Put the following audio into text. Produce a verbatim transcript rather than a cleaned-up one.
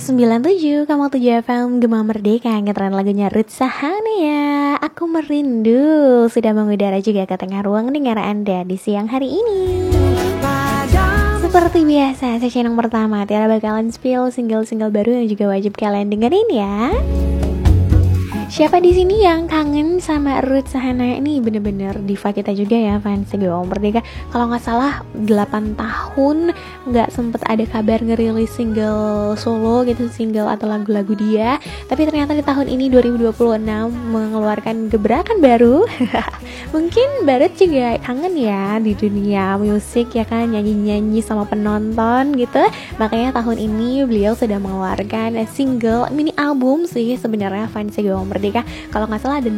sembilan tujuh koma tujuh F M Gema Merdeka, ngetren lagunya Ruth Sahanaya, Aku Merindu, sudah mengudara juga ke tengah ruang dengar Anda di siang hari ini. Seperti biasa, sesi yang pertama Tiara bakalan spill single-single baru yang juga wajib kalian dengerin ya. Siapa di sini yang kangen sama Ruth Sahanaya ini? Bener-bener diva kita juga ya, fans Gema Merdeka. Kalau nggak salah delapan tahun nggak sempet ada kabar ngerilis single solo gitu, single atau lagu-lagu dia. Tapi ternyata di tahun ini dua ribu dua puluh enam mengeluarkan gebrakan baru. Mungkin Barat juga kangen ya di dunia musik ya kan, nyanyi-nyanyi sama penonton gitu. Makanya tahun ini beliau sudah mengeluarkan single mini album sih sebenarnya, fans Gema Merdeka. Kalau nggak salah ada